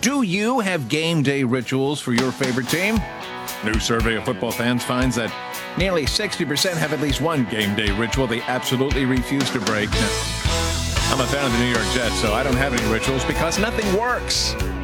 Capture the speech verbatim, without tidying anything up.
Do you have game day rituals for your favorite team? New survey of football fans finds that nearly sixty percent have at least one game day ritual they absolutely refuse to break. I'm a fan of the New York Jets, so I don't have any rituals because nothing works.